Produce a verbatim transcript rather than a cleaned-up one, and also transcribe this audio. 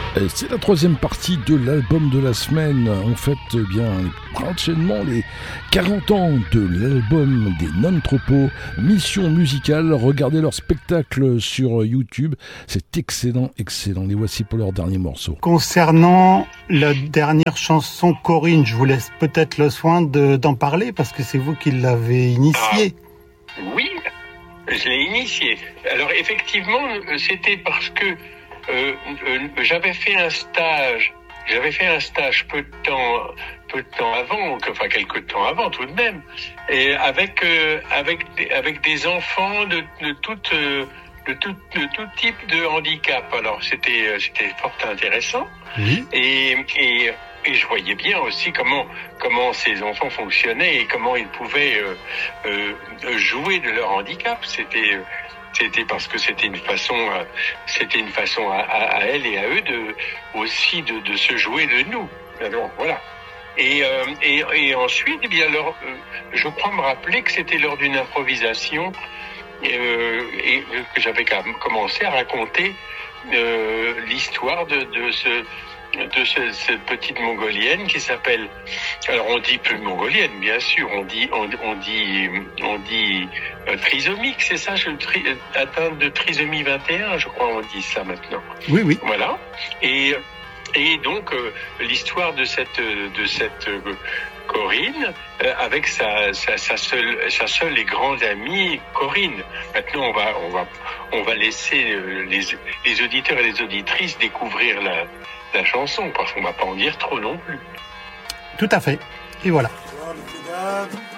Et c'est la troisième partie de l'album de la semaine. On fête eh bien prochainement les quarante ans de l'album des Non-Tropos, Mission Musicale. Regardez leur spectacle sur YouTube, c'est excellent, excellent. Les voici pour leur dernier morceau. Concernant la dernière chanson, Corinne, je vous laisse peut-être le soin de, d'en parler parce que c'est vous qui l'avez initiée. Ah, oui, je l'ai initiée. Alors effectivement, c'était parce que Euh, euh, j'avais fait un stage, j'avais fait un stage peu de temps, peu de temps avant, enfin quelques temps avant tout de même, et avec euh, avec des, avec des enfants de, de toute euh, de tout de tout type de handicap. Alors c'était c'était fort intéressant, oui. et et et je voyais bien aussi comment comment ces enfants fonctionnaient et comment ils pouvaient euh, euh, jouer de leur handicap. C'était C'était parce que c'était une façon, c'était une façon à, à, à elle et à eux de aussi de, de se jouer de nous. Alors voilà. Et, euh, et, et ensuite, eh bien alors, euh, je crois me rappeler que c'était lors d'une improvisation euh, et que j'avais commencé à raconter euh, l'histoire de, de ce. de ce, cette petite mongolienne qui s'appelle, alors on dit plus mongolienne bien sûr, on dit on, on dit on dit euh, trisomique, c'est ça, je tri, atteinte de trisomie vingt et un, je crois on dit ça maintenant. Oui oui. Voilà. Et et donc euh, l'histoire de cette de cette euh, Corinne euh, avec sa sa sa seule sa seule et grande amie Corinne. Maintenant on va on va on va laisser euh, les les auditeurs et les auditrices découvrir la la chanson, parce qu'on va pas en dire trop non plus. Tout à fait. Et voilà.